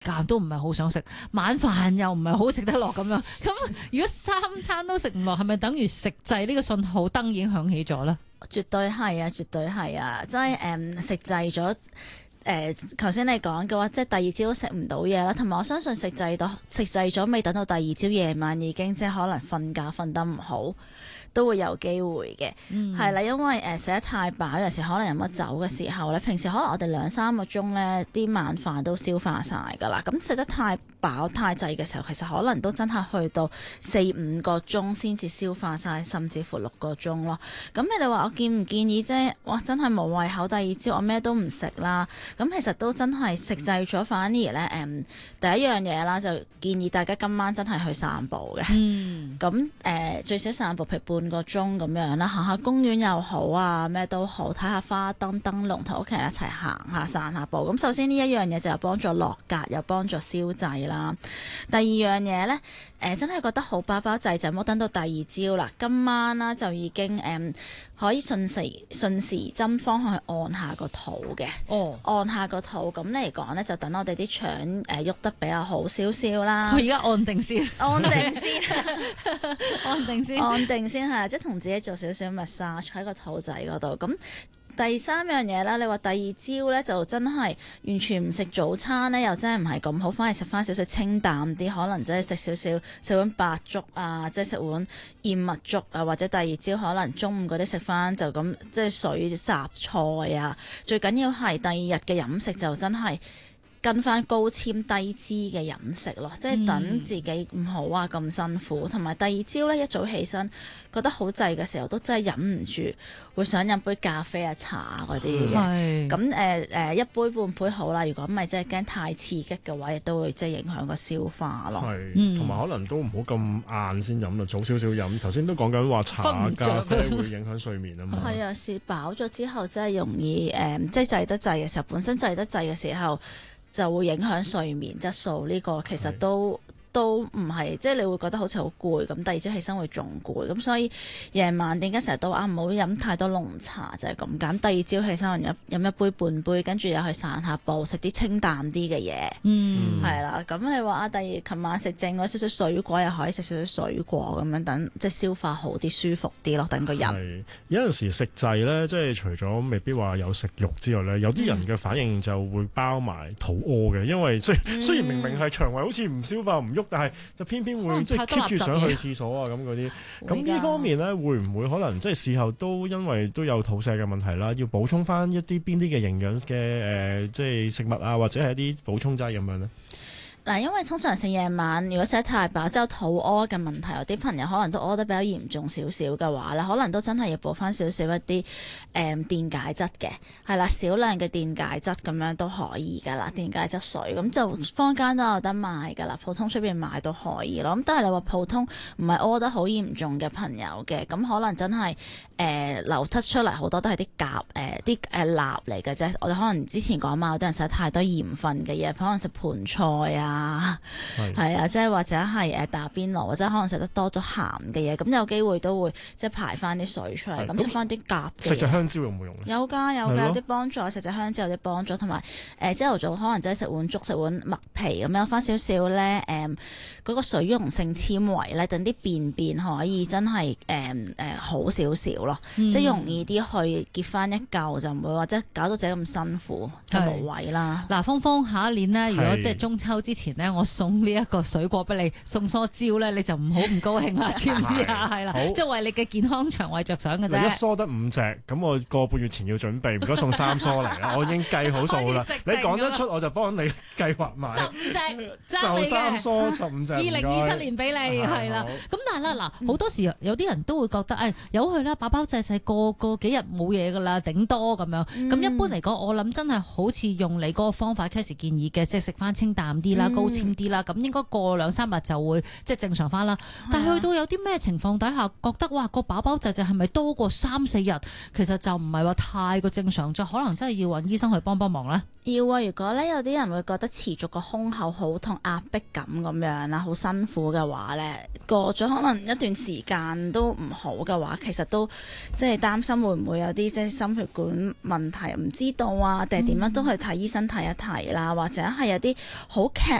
間都唔係好想食，晚飯又唔係好食得落咁樣。咁如果3餐都食唔落，係咪等於食滯呢個信號燈已經響起咗咧？ 絕對係啊，絕對係啊，即係食滯咗。頭先你講嘅話，即係第二朝都食唔到嘢啦，同埋我相信食滯咗，未等到第二朝夜晚已經即係可能瞓覺瞓得唔好，都會有機會嘅，係啦，因為食得太飽，有時可能飲咗酒嘅時候咧，平時可能我哋2-3個鐘咧，啲晚飯都消化晒㗎啦。咁食得太飽太滯嘅時候，其實可能都真係去到4-5個鐘先至消化晒，甚至乎6個鐘咯。咁你哋話我建唔建議啫？哇，真係冇胃口，第二朝我咩都唔食啦。咁其實都真係食滯咗，反而咧第一樣嘢啦，就建議大家今晚真係去散步嘅。咁最少散步譬如半個鐘咁樣啦，行下公園又好啊，咩都好，睇下花燈燈籠，同屋企人一齊行下散下步。咁首先呢一樣嘢就有幫助落格，有幫助消滯啦。第二樣嘢呢，真係覺得好飽飽滯就唔好等到第二朝啦。今晚啦就已經可以順時針方向去按下個肚嘅。按下個肚咁嚟講呢，就等我哋啲腸喐得比較好少少啦。 我而家按定先， 按定先， 按定先， 按定先係，即係同自己做少少 massage 喺個肚仔嗰度。咁第三樣嘢啦，你話第二朝呢，就真係完全唔食早餐呢，又真係唔係咁好，反而食翻少少清淡啲，可能即係食碗白粥啊，即係食碗燕麥粥啊，或者第二朝可能中午嗰啲食翻就咁，即係水雜菜啊。最緊要係第二日嘅飲食就真係跟翻高纖低脂嘅飲食咯，即係等自己唔好話咁辛苦，同埋第二朝咧一早起身覺得好滯嘅時候，都真係忍唔住會想飲杯咖啡啊茶啊嗰啲嘅。咁一杯半杯好啦，如果唔係真係驚太刺激嘅話，亦都會即係影響個消化咯。 係，同埋可能都唔好咁晏先飲啦，早少少飲。頭先都講緊話茶咖啡會影響睡眠啊嘛。係啊，食飽咗之後真係容易即係滯得滯嘅時候，本身滯得滯嘅時候，就會影響睡眠質素，呢個其實都唔係，即係你會覺得好似好攰咁，第二朝起身會仲攰，咁所以夜晚點解成日都話唔好飲太多濃茶就係咁減。第二朝起身飲一杯半杯，跟住又去散下步，食啲清淡啲嘅嘢，係啦。咁你話琴晚食剩嗰少少水果，又可以食少少水果咁樣，等即係消化好啲、舒服啲咯，等個人。 有陣時食滯咧，即係除咗未必話有食慾之外咧，有啲人嘅反應就會包埋肚屙嘅，因為雖然明明係腸胃好似唔消化唔喐，但係就偏偏會即係 keep 住想去廁所啊咁嗰啲。咁呢方面咧，會唔會可能即係事後都因為都有肚瀉嘅問題啦，要補充翻一啲邊啲嘅營養嘅即係食物啊，或者係一啲補充劑咁樣咧？ 嗱，因為通常食夜晚，如果食得太飽，即係有肚屙嘅問題，有啲朋友可能都屙得比較嚴重少少嘅話咧，可能都真係要補翻少少一啲電解質嘅，係啦，少量嘅電解質咁樣都可以噶啦，電解質水咁就坊間都有得賣噶啦，普通出邊買都可以咯。咁但係你話普通唔係屙得好嚴重嘅朋友嘅，咁可能真係流出嚟好多都係啲鉀啲鈉嚟嘅啫。我哋可能之前講嘛，有啲人食得太多鹽分嘅嘢，可能食盤菜啊。係啊，即係或者係打邊爐，或者可能食得多咗鹹嘅嘢，咁有機會都會即係排翻啲水出嚟，咁食翻啲鉀。 食隻香蕉有冇用咧？ 有㗎有啲幫助，食隻香蕉有啲幫助，同埋朝頭早可能真係食碗粥，食碗麥皮咁樣，翻少少咧嗰個水溶性纖維咧，等啲便可以真係好少少咯，即係容易啲去結翻一嚿，就唔會話即係搞到自己咁辛苦，就無謂啦。 嗱，峰峰下一年呢，如果即係中秋之前呢，我送呢一個水果俾你，送梳蕉咧，你就唔好唔高興啦，知唔知啊？係啦，即係為你嘅健康腸胃着想嘅啫。 一梳得5隻，咁我個半月前要準備，如果送3梳嚟啦，我已經計好數啦。你講得出我就幫你計劃埋。 15隻就3梳15隻。 2027年俾你係啦。咁但係咧嗱，好多時有啲人都會覺得由佢啦，飽飽滯滯個幾日冇嘢㗎啦，頂多咁樣。咁一般嚟講，我諗真係好似用你嗰個方法 Cassie 建議嘅，即係食翻清淡啲啦，高纖啲啦，咁應該過2-3日就會即係正常翻啦。但係去到有啲咩情況底下，覺得哇個飽飽滯滯係咪多過3-4日，其實就唔係話太過正常，就可能真係要揾醫生去幫忙咧。 要啊！如果咧有啲人會覺得持續個胸口好痛、壓迫感咁樣啦，好辛苦嘅話咧，過咗可能一段時間都唔好嘅話，其實都即係擔心會唔會有啲即係心血管問題，唔知道啊，定係點樣都去睇醫生睇一睇啦，或者係有啲好劇